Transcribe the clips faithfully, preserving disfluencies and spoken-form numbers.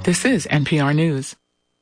This is N P R News.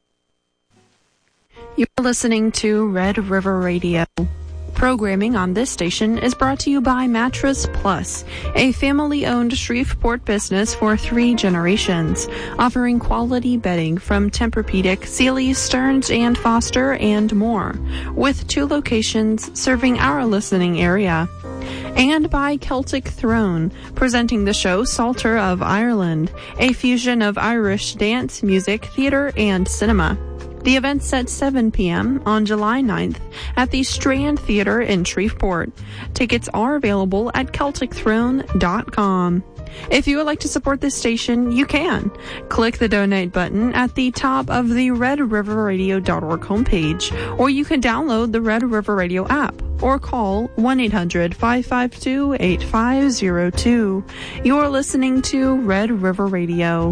You're listening to Red River Radio. Programming on this station is brought to you by Mattress Plus, a family-owned Shreveport business for three generations, offering quality bedding from Tempur-Pedic, Sealy, Stearns, and Foster, and more, with two locations serving our listening area. And by Celtic Throne, presenting the show Psalter of Ireland, a fusion of Irish dance, music, theater, and cinema. The event's at seven p.m. on July ninth at the Strand Theater in Shreveport. Tickets are available at celtic throne dot com. If you would like to support this station, you can. Click the donate button at the top of the red river radio dot org homepage, or you can download the Red River Radio app or call one eight hundred five five two eight five zero two. You're listening to Red River Radio.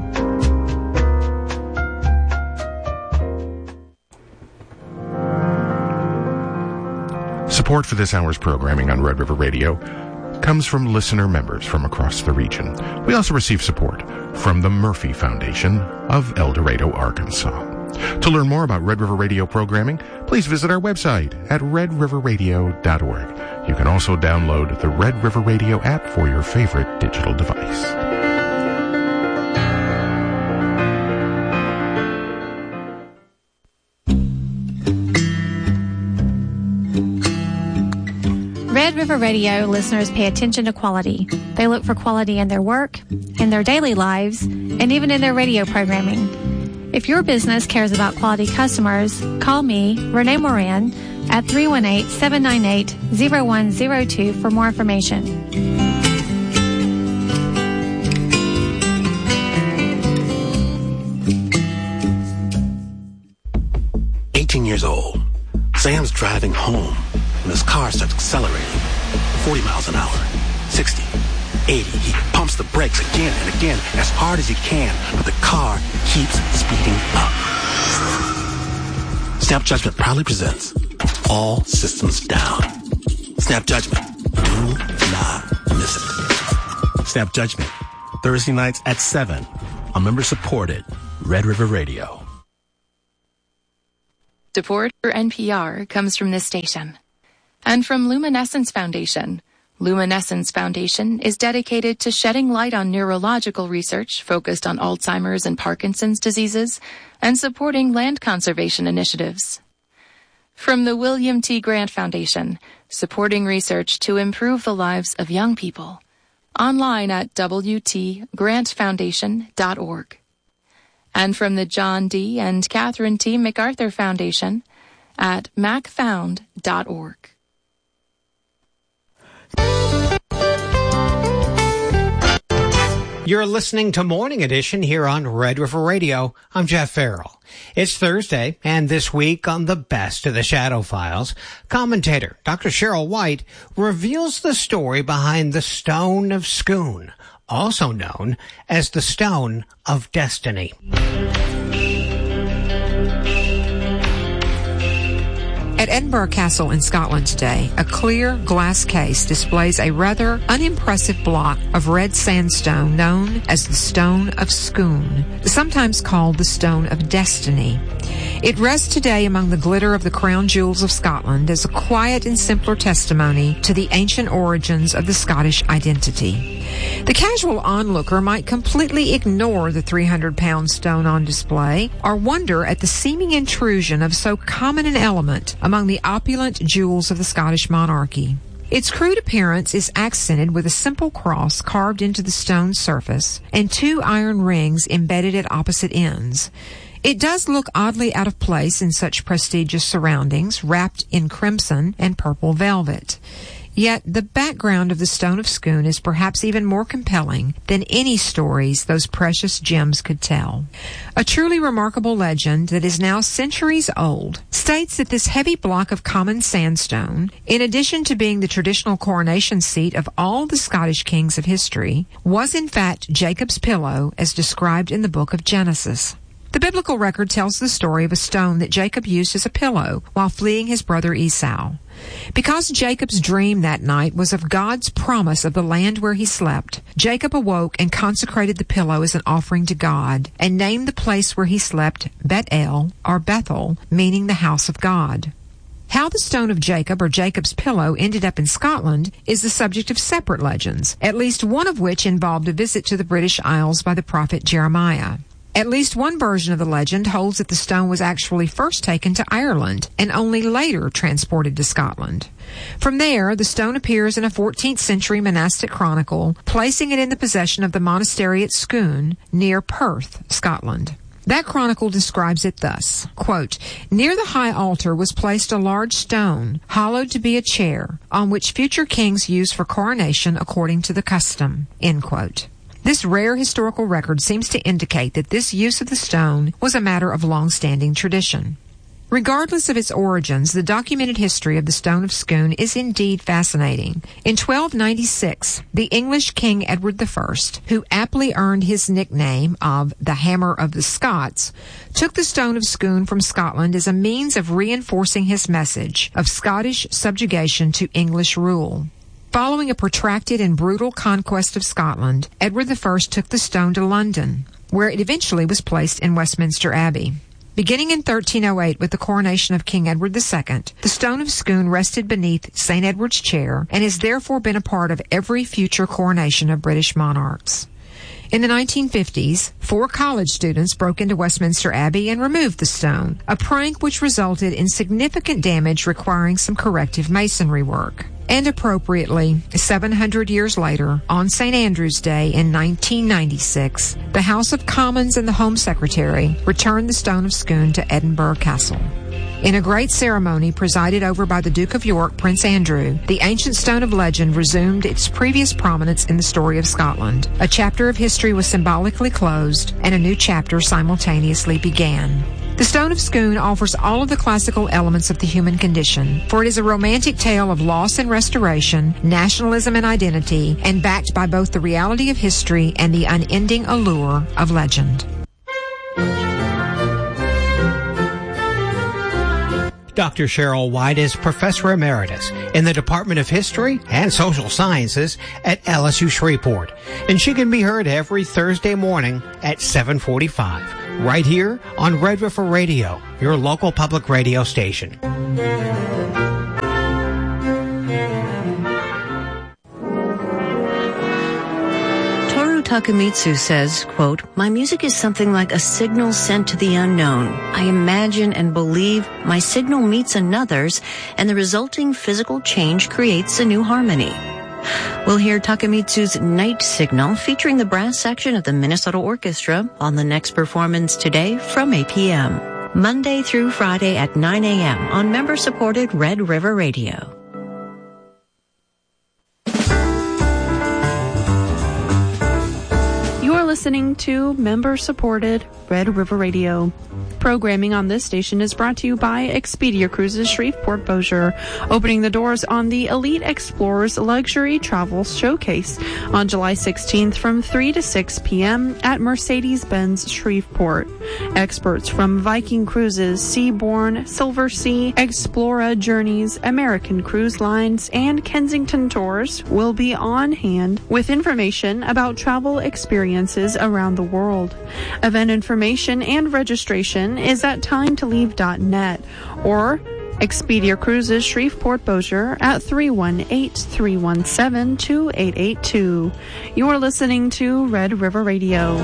Support for this hour's programming on Red River Radio comes from listener members from across the region. We also receive support from the Murphy Foundation of El Dorado, Arkansas. To learn more about Red River Radio programming, please visit our website at red river radio dot org. You can also download the Red River Radio app for your favorite digital device. Red River Radio listeners pay attention to quality. They look for quality in their work, in their daily lives, and even in their radio programming. If your business cares about quality customers, call me, Renee Moran, at three one eight, seven nine eight, zero one zero two for more information. eighteen years old. Sam's driving home when his car starts accelerating. forty miles an hour, sixty, eighty. He pumps the brakes again and again as hard as he can, but the car keeps speeding up. Snap Judgment proudly presents All Systems Down. Snap Judgment. Do not miss it. Snap Judgment. Thursday nights at seven on member-supported Red River Radio. Support for N P R comes from this station and from Luminescence Foundation. Luminescence Foundation is dedicated to shedding light on neurological research focused on Alzheimer's and Parkinson's diseases and supporting land conservation initiatives. From the William T. Grant Foundation, supporting research to improve the lives of young people. Online at w t grant foundation dot org. And from the John D. and Catherine T. MacArthur Foundation at mac found dot org. You're listening to Morning Edition here on Red River Radio. I'm Jeff Farrell. It's Thursday, and this week on the Best of the Shadow Files, commentator Doctor Cheryl White reveals the story behind the Stone of Scone, also known as the Stone of Destiny. At Edinburgh Castle in Scotland today, a clear glass case displays a rather unimpressive block of red sandstone known as the Stone of Scone, sometimes called the Stone of Destiny. It rests today among the glitter of the crown jewels of Scotland as a quiet and simpler testimony to the ancient origins of the Scottish identity. The casual onlooker might completely ignore the three hundred pound stone on display or wonder at the seeming intrusion of so common an element among the opulent jewels of the Scottish monarchy. Its crude appearance is accented with a simple cross carved into the stone surface and two iron rings embedded at opposite ends. It does look oddly out of place in such prestigious surroundings, wrapped in crimson and purple velvet. Yet the background of the Stone of Scone is perhaps even more compelling than any stories those precious gems could tell. A truly remarkable legend that is now centuries old states that this heavy block of common sandstone, in addition to being the traditional coronation seat of all the Scottish kings of history, was in fact Jacob's pillow as described in the book of Genesis. The biblical record tells the story of a stone that Jacob used as a pillow while fleeing his brother Esau. Because Jacob's dream that night was of God's promise of the land where he slept, Jacob awoke and consecrated the pillow as an offering to God and named the place where he slept Bet-El, or Bethel, meaning the house of God. How the stone of Jacob, or Jacob's pillow, ended up in Scotland is the subject of separate legends, at least one of which involved a visit to the British Isles by the prophet Jeremiah. At least one version of the legend holds that the stone was actually first taken to Ireland and only later transported to Scotland. From there, the stone appears in a fourteenth century monastic chronicle, placing it in the possession of the monastery at Scone, near Perth, Scotland. That chronicle describes it thus, quote, "Near the high altar was placed a large stone, hollowed to be a chair, on which future kings used for coronation according to the custom," end quote. This rare historical record seems to indicate that this use of the stone was a matter of long-standing tradition. Regardless of its origins, the documented history of the Stone of Scone is indeed fascinating. In twelve ninety-six, the English King Edward the First, who aptly earned his nickname of the Hammer of the Scots, took the Stone of Scone from Scotland as a means of reinforcing his message of Scottish subjugation to English rule. Following a protracted and brutal conquest of Scotland, Edward the First took the stone to London, where it eventually was placed in Westminster Abbey. Beginning in thirteen oh eight with the coronation of King Edward the Second, the Stone of Scone rested beneath Saint Edward's chair and has therefore been a part of every future coronation of British monarchs. In the nineteen fifties, four college students broke into Westminster Abbey and removed the stone, a prank which resulted in significant damage requiring some corrective masonry work. And appropriately, seven hundred years later, on Saint Andrew's Day in nineteen ninety-six, the House of Commons and the Home Secretary returned the Stone of Scone to Edinburgh Castle. In a great ceremony presided over by the Duke of York, Prince Andrew, the ancient stone of legend resumed its previous prominence in the story of Scotland. A chapter of history was symbolically closed, and a new chapter simultaneously began. The Stone of Scone offers all of the classical elements of the human condition, for it is a romantic tale of loss and restoration, nationalism and identity, and backed by both the reality of history and the unending allure of legend. Doctor Cheryl White is Professor Emeritus in the Department of History and Social Sciences at L S U Shreveport, and she can be heard every Thursday morning at seven forty-five, right here on Red River Radio, your local public radio station. Takamitsu says, quote, "My music is something like a signal sent to the unknown. I imagine and believe my signal meets another's, and the resulting physical change creates a new harmony." We'll hear Takamitsu's Night Signal featuring the brass section of the Minnesota Orchestra on the next performance today from eight p.m. Monday through Friday at nine a.m. on member-supported Red River Radio. You're listening to member-supported Red River Radio. Programming on this station is brought to you by Expedia Cruises Shreveport Bossier, opening the doors on the Elite Explorers Luxury Travel Showcase on July sixteenth from three to six p.m. at Mercedes-Benz Shreveport. Experts from Viking Cruises, Seabourn, Silver Sea, Explora Journeys, American Cruise Lines, and Kensington Tours will be on hand with information about travel experiences around the world. Event information and registration is at time to leave dot net or Expedia Cruises Shreveport Bossier at three one eight, three one seven, two eight eight two. You're listening to Red River Radio.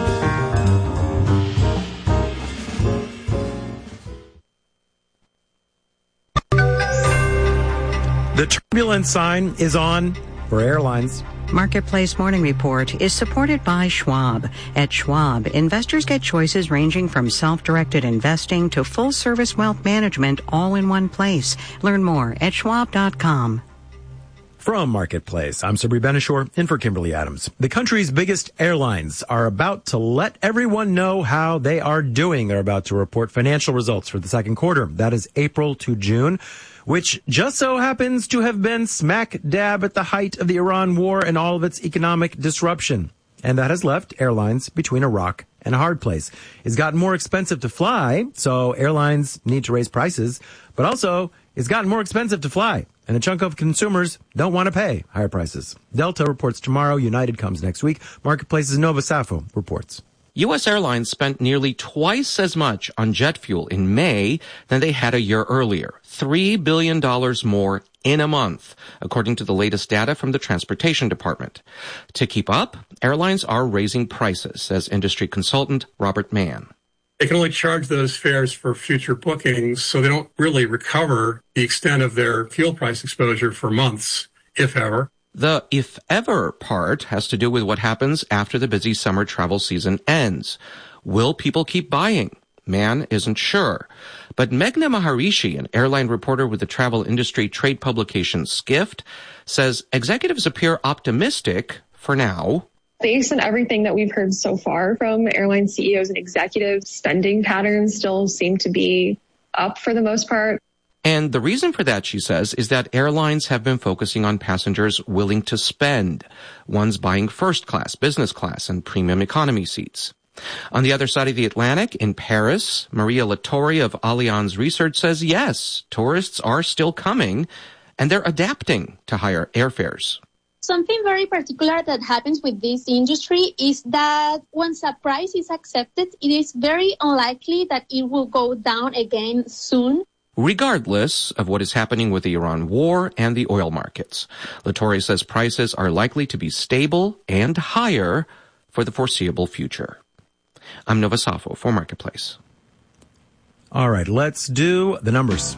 The turbulence sign is on for airlines. Marketplace Morning Report is supported by Schwab. At Schwab, investors get choices ranging from self-directed investing to full-service wealth management all in one place. Learn more at schwab dot com. From Marketplace, I'm Sabri Benishore, in for Kimberly Adams. The country's biggest airlines are about to let everyone know how they are doing. They're about to report financial results for the second quarter. That is April to June, which just so happens to have been smack dab at the height of the Iran war and all of its economic disruption. And that has left airlines between a rock and a hard place. It's gotten more expensive to fly, so airlines need to raise prices, but also it's gotten more expensive to fly, and a chunk of consumers don't want to pay higher prices. Delta reports tomorrow. United comes next week. Marketplace's Nova Safo reports. U S airlines spent nearly twice as much on jet fuel in May than they had a year earlier, three billion dollars more in a month, according to the latest data from the Transportation Department. To keep up, airlines are raising prices, says industry consultant Robert Mann. They can only charge those fares for future bookings, so they don't really recover the extent of their fuel price exposure for months, if ever. The if ever part has to do with what happens after the busy summer travel season ends. Will people keep buying? Mann isn't sure. But Meghna Maharishi, an airline reporter with the travel industry trade publication Skift, says executives appear optimistic for now. Based on everything that we've heard so far from airline C E Os and executives, spending patterns still seem to be up for the most part. And the reason for that, she says, is that airlines have been focusing on passengers willing to spend, ones buying first class, business class, and premium economy seats. On the other side of the Atlantic, in Paris, Maria Lattori of Allianz Research says yes, tourists are still coming, and they're adapting to higher airfares. Something very particular that happens with this industry is that once a price is accepted, it is very unlikely that it will go down again soon. Regardless of what is happening with the Iran war and the oil markets, Lattori says prices are likely to be stable and higher for the foreseeable future. I'm Nova Safo for Marketplace. All right, let's do the numbers.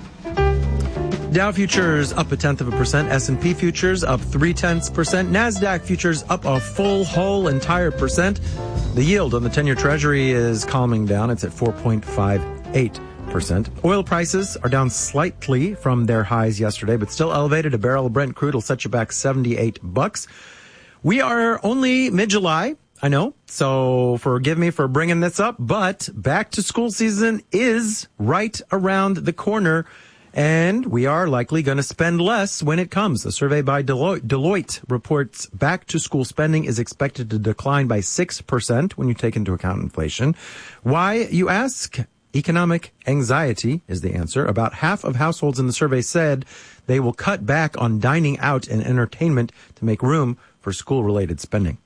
Dow futures up a tenth of a percent. S and P futures up three tenths percent. NASDAQ futures up a full whole entire percent. The yield on the ten-year Treasury is calming down. It's at four point five eight percent. Oil prices are down slightly from their highs yesterday, but still elevated. A barrel of Brent crude will set you back seventy-eight bucks. We are only mid-July. I know, so forgive me for bringing this up, but back to school season is right around the corner, and we are likely going to spend less when it comes. A survey by Deloitte, Deloitte reports back to school spending is expected to decline by six percent when you take into account inflation. Why, you ask? Economic anxiety is the answer. About half of households in the survey said they will cut back on dining out and entertainment to make room for school-related spending.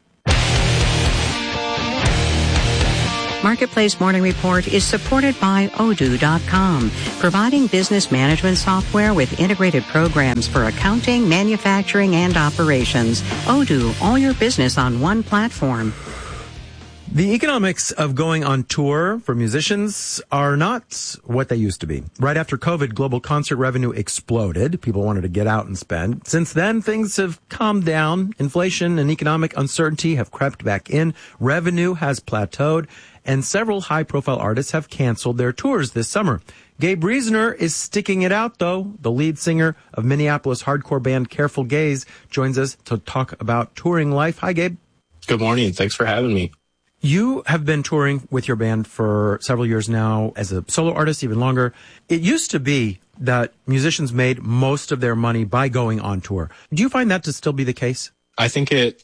Marketplace Morning Report is supported by Odoo dot com, providing business management software with integrated programs for accounting, manufacturing, and operations. Odoo, all your business on one platform. The economics of going on tour for musicians are not what they used to be. Right after COVID, global concert revenue exploded. People wanted to get out and spend. Since then, things have calmed down. Inflation and economic uncertainty have crept back in. Revenue has plateaued, and several high-profile artists have canceled their tours this summer. Gabe Reasoner is sticking it out, though. The lead singer of Minneapolis hardcore band Careful Gaze joins us to talk about touring life. Hi, Gabe. Good morning. Thanks for having me. You have been touring with your band for several years now as a solo artist, even longer. It used to be that musicians made most of their money by going on tour. Do you find that to still be the case? I think it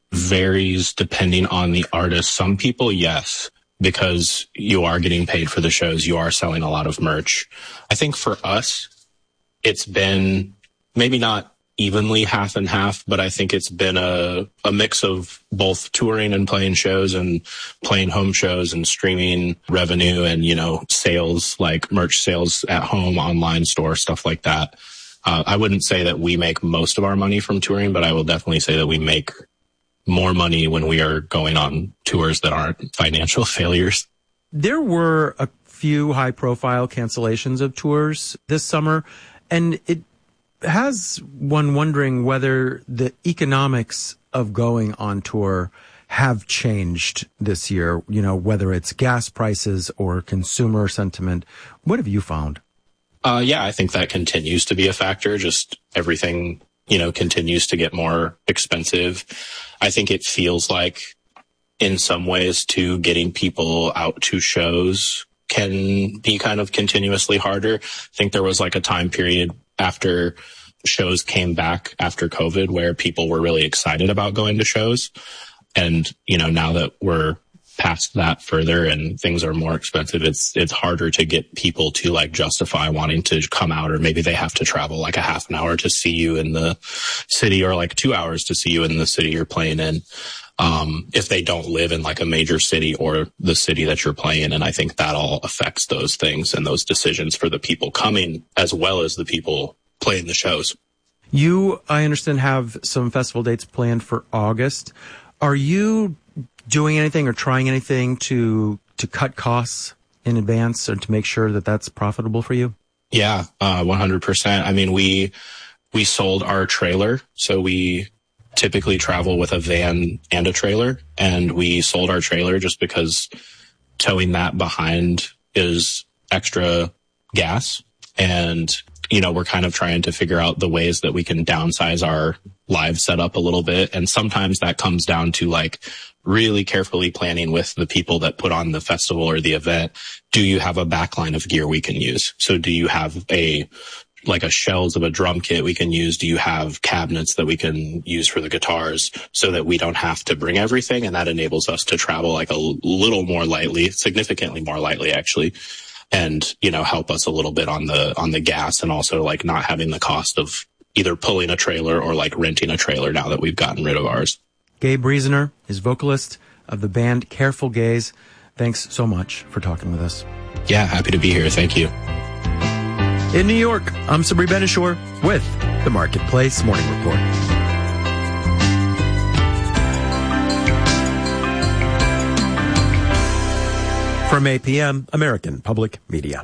varies depending on the artist. Some people, yes, because you are getting paid for the shows. You are selling a lot of merch. I think for us, it's been maybe not evenly half and half, but I think it's been a, a mix of both touring and playing shows and playing home shows and streaming revenue and, you know, sales like merch sales at home, online store, stuff like that. Uh, I wouldn't say that we make most of our money from touring, but I will definitely say that we make more money when we are going on tours that aren't financial failures. There were a few high profile cancellations of tours this summer, and it has one wondering whether the economics of going on tour have changed this year, you know, whether it's gas prices or consumer sentiment. What have you found? Uh, yeah, I think that continues to be a factor. Just everything, you know, continues to get more expensive. I think it feels like in some ways too, getting people out to shows can be kind of continuously harder. I think there was like a time period after shows came back after COVID where people were really excited about going to shows. And, you know, now that we're past that further and things are more expensive, it's it's harder to get people to like justify wanting to come out, or maybe they have to travel like a half an hour to see you in the city, or like two hours to see you in the city you're playing in. Um, if they don't live in like a major city or the city that you're playing in. And I think that all affects those things and those decisions for the people coming as well as the people playing the shows. You, I understand, have some festival dates planned for August. Are you doing anything or trying anything to to cut costs in advance or to make sure that that's profitable for you? Yeah, uh, one hundred percent. I mean, we we sold our trailer, so we typically travel with a van and a trailer, and we sold our trailer just because towing that behind is extra gas. And, you know, we're kind of trying to figure out the ways that we can downsize our live setup a little bit. And sometimes that comes down to like really carefully planning with the people that put on the festival or the event. Do you have a backline of gear we can use? So do you have a like a shells of a drum kit we can use? Do you have cabinets that we can use for the guitars so that we don't have to bring everything? And that enables us to travel like a little more lightly, significantly more lightly actually. And, you know, help us a little bit on the, on the gas, and also like not having the cost of either pulling a trailer or like renting a trailer now that we've gotten rid of ours. Gabe Reasoner is vocalist of the band Careful Gaze. Thanks so much for talking with us. Yeah, happy to be here. Thank you. In New York, I'm Sabri Benishore with the Marketplace Morning Report. From A P M, American Public Media.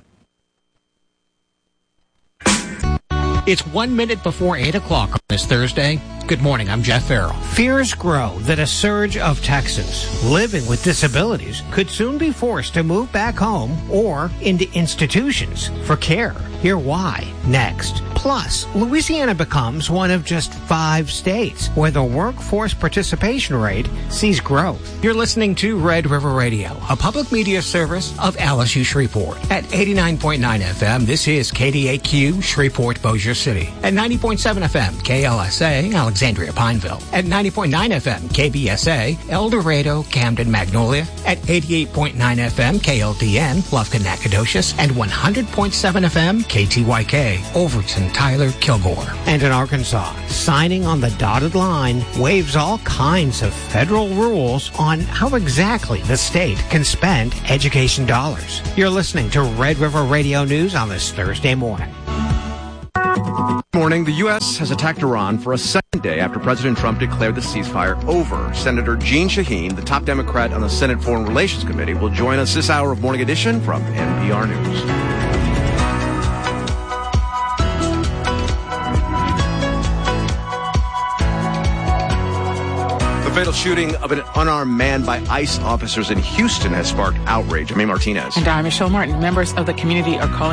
It's one minute before eight o'clock on this Thursday. Good morning, I'm Jeff Farrell. Fears grow that a surge of Texans living with disabilities could soon be forced to move back home or into institutions for care. Hear why next. Plus, Louisiana becomes one of just five states where the workforce participation rate sees growth. You're listening to Red River Radio, a public media service of L S U Shreveport. At eighty-nine point nine F M, this is K D A Q, Shreveport, Bossier City. At ninety point seven F M, K L S A, Alexandria, Pineville. At ninety point nine F M, K B S A, El Dorado, Camden, Magnolia. At eighty-eight point nine F M, K L D N, Lufkin, Nacogdoches. And one hundred point seven F M, K T Y K, Overton, Tyler, Kilgore. And in Arkansas, signing on the dotted line waives all kinds of federal rules on how exactly the state can spend education dollars. You're listening to Red River Radio News on this Thursday morning. Morning, the U S has attacked Iran for a second day after President Trump declared the ceasefire over. Senator Jeanne Shaheen, the top Democrat on the Senate Foreign Relations Committee, will join us this hour of Morning Edition from N P R News. The fatal shooting of an unarmed man by ICE officers in Houston has sparked outrage. Amy Martinez. And I'm Michelle Martin. Members of the community are calling